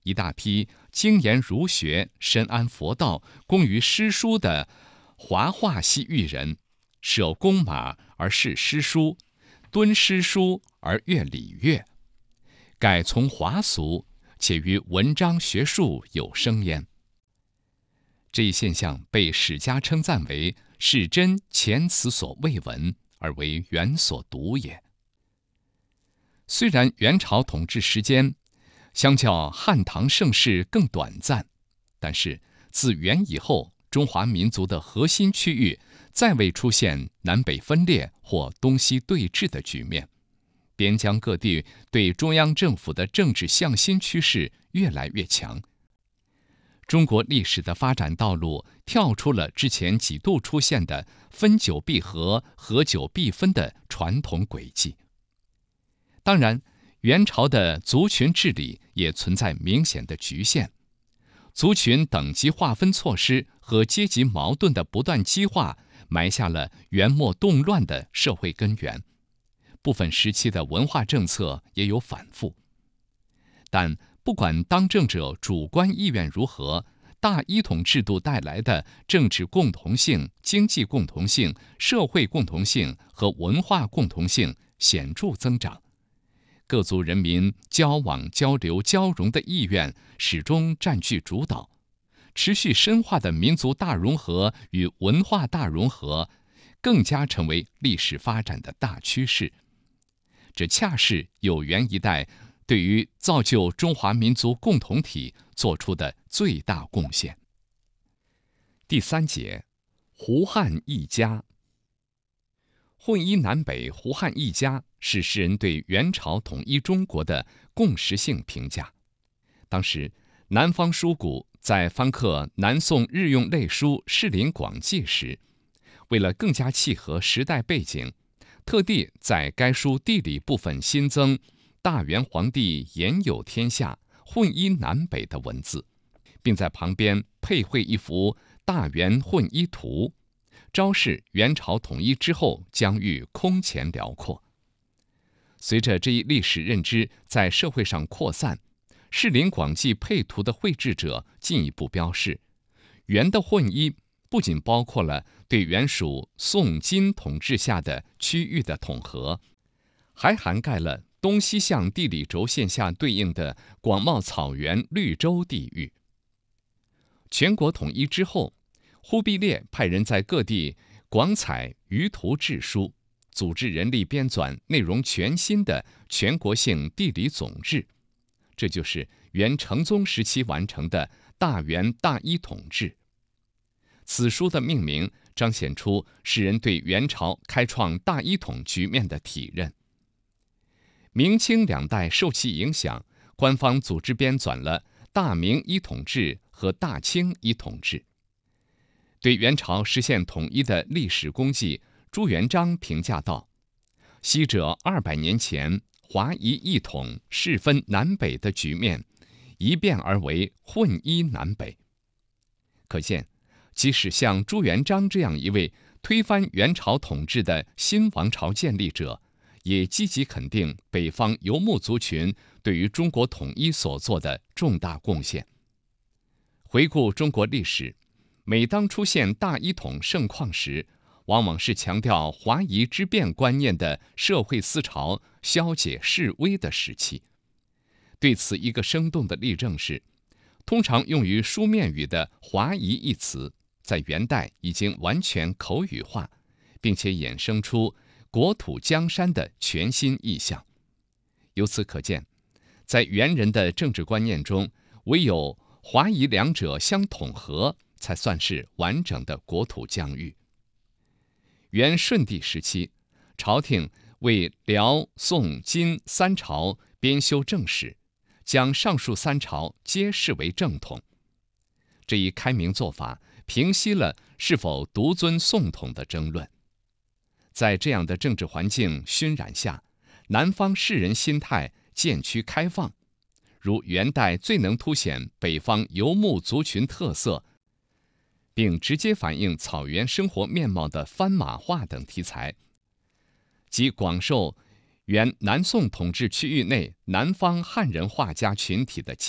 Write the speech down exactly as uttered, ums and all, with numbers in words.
一大批精研儒学、深谙佛道、工于诗书的华化系玉人，舍弓马而视诗书，敦诗书而悦礼乐，改从华俗，且于文章学术有声焉。这一现象被史家称赞为是真前此所未闻，而为元所独也。虽然元朝统治时间相较汉唐盛世更短暂，但是自元以后，中华民族的核心区域再未出现南北分裂或东西对峙的局面，边疆各地对中央政府的政治向心趋势越来越强。中国历史的发展道路跳出了之前几度出现的分久必合、合久必分的传统轨迹。当然，元朝的族群治理也存在明显的局限，族群等级划分措施和阶级矛盾的不断激化，埋下了元末动乱的社会根源。部分时期的文化政策也有反复，但不管当政者主观意愿如何，大一统制度带来的政治共同性、经济共同性、社会共同性和文化共同性显著增长。各族人民交往、交流、交融的意愿始终占据主导，持续深化的民族大融合与文化大融合，更加成为历史发展的大趋势。这恰是有元一代对于造就中华民族共同体做出的最大贡献。第三节，胡汉一家。混一南北、胡汉一家是诗人对元朝统一中国的共识性评价。当时，南方书谷在翻刻南宋日用类书《士林广记》时，为了更加契合时代背景，特地在该书地理部分新增大元皇帝言有天下、混一南北的文字，并在旁边配绘一幅大元混一图，昭示元朝统一之后疆域空前辽阔。随着这一历史认知在社会上扩散，《士林广记》配图的绘制者进一步标示，元的混一不仅包括了对原属宋金统治下的区域的统合，还涵盖了东西向地理轴线下对应的广袤草原绿洲地域。全国统一之后，忽必烈派人在各地广采舆图志书，组织人力编纂内容全新的全国性地理总志，这就是元成宗时期完成的大元大一统志。此书的命名彰显出诗人对元朝开创大一统局面的体认。明清两代受其影响，官方组织编纂了大明一统志和大清一统志。对元朝实现统一的历史功绩，朱元璋评价道：“昔者二百年前华夷一统、世分南北的局面，一变而为混一南北。”可见，即使像朱元璋这样一位推翻元朝统治的新王朝建立者，也积极肯定北方游牧族群对于中国统一所做的重大贡献。回顾中国历史，每当出现大一统盛况时，往往是强调华夷之变观念的社会思潮消解式微的时期。对此一个生动的例证是，通常用于书面语的华夷一词，在元代已经完全口语化，并且衍生出国土江山的全新意象。由此可见，在元人的政治观念中，唯有华夷两者相统合，才算是完整的国土疆域。元顺帝时期，朝廷为辽、宋、金三朝编修正史，将上述三朝皆视为正统。这一开明做法平息了是否独尊宋统的争论。在这样的政治环境熏染下，南方士人心态渐趋开放，如元代最能凸显北方游牧族群特色，并直接反映草原生活面貌的番马画等题材，即广受原南宋统治区域内南方汉人画家群体的